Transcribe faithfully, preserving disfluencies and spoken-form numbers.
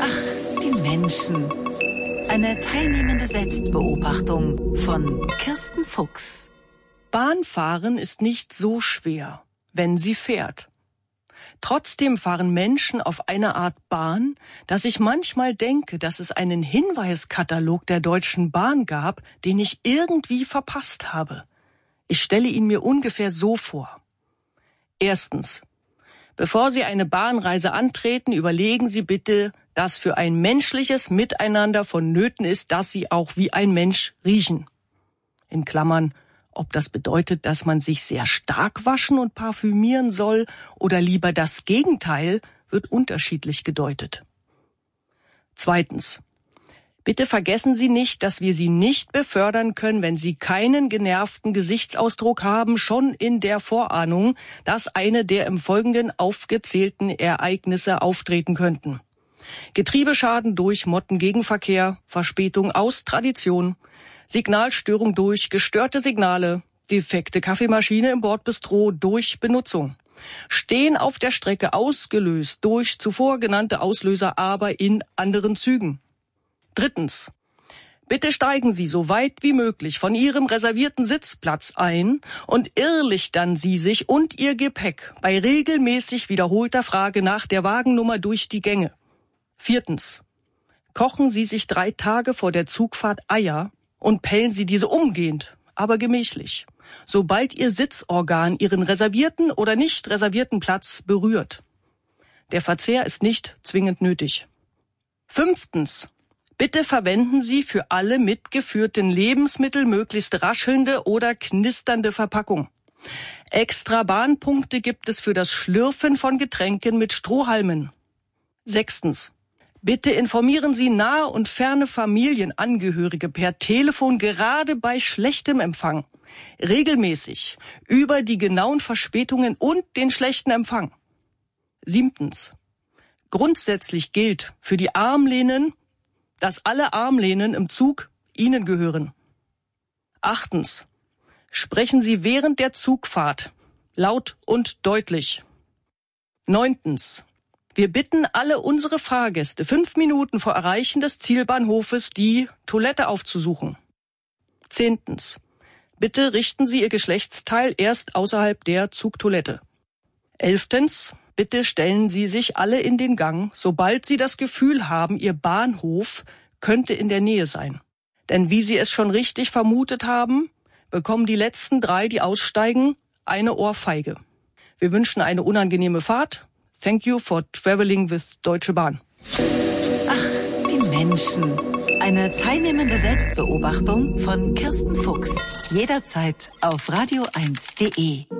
Ach, die Menschen. Eine teilnehmende Selbstbeobachtung von Kirsten Fuchs. Bahnfahren ist nicht so schwer, wenn sie fährt. Trotzdem fahren Menschen auf eine Art Bahn, dass ich manchmal denke, dass es einen Hinweiskatalog der Deutschen Bahn gab, den ich irgendwie verpasst habe. Ich stelle ihn mir ungefähr so vor. Erstens. Bevor Sie eine Bahnreise antreten, überlegen Sie bitte, dass für ein menschliches Miteinander vonnöten ist, dass Sie auch wie ein Mensch riechen. In Klammern, ob das bedeutet, dass man sich sehr stark waschen und parfümieren soll oder lieber das Gegenteil, wird unterschiedlich gedeutet. Zweitens. Bitte vergessen Sie nicht, dass wir Sie nicht befördern können, wenn Sie keinen genervten Gesichtsausdruck haben, schon in der Vorahnung, dass eine der im Folgenden aufgezählten Ereignisse auftreten könnten. Getriebeschaden durch Mottengegenverkehr, Verspätung aus Tradition, Signalstörung durch gestörte Signale, defekte Kaffeemaschine im Bordbistro durch Benutzung, Stehen auf der Strecke ausgelöst durch zuvor genannte Auslöser, aber in anderen Zügen. Drittens. Bitte steigen Sie so weit wie möglich von Ihrem reservierten Sitzplatz ein und irrlichtern Sie sich und Ihr Gepäck bei regelmäßig wiederholter Frage nach der Wagennummer durch die Gänge. Viertens. Kochen Sie sich drei Tage vor der Zugfahrt Eier und pellen Sie diese umgehend, aber gemächlich, sobald Ihr Sitzorgan Ihren reservierten oder nicht reservierten Platz berührt. Der Verzehr ist nicht zwingend nötig. Fünftens. Bitte verwenden Sie für alle mitgeführten Lebensmittel möglichst raschelnde oder knisternde Verpackung. Extra Bahnpunkte gibt es für das Schlürfen von Getränken mit Strohhalmen. Sechstens. Bitte informieren Sie nahe und ferne Familienangehörige per Telefon gerade bei schlechtem Empfang regelmäßig über die genauen Verspätungen und den schlechten Empfang. Siebtens. Grundsätzlich gilt für die Armlehnen, dass alle Armlehnen im Zug Ihnen gehören. Achtens. Sprechen Sie während der Zugfahrt laut und deutlich. Neuntens. Wir bitten alle unsere Fahrgäste, fünf Minuten vor Erreichen des Zielbahnhofes die Toilette aufzusuchen. Zehntens. Bitte richten Sie Ihr Geschlechtsteil erst außerhalb der Zugtoilette. Elftens. Bitte stellen Sie sich alle in den Gang, sobald Sie das Gefühl haben, Ihr Bahnhof könnte in der Nähe sein. Denn wie Sie es schon richtig vermutet haben, bekommen die letzten drei, die aussteigen, eine Ohrfeige. Wir wünschen eine unangenehme Fahrt. Thank you for traveling with Deutsche Bahn. Ach, die Menschen. Eine teilnehmende Selbstbeobachtung von Kirsten Fuchs. Jederzeit auf radio eins punkt de.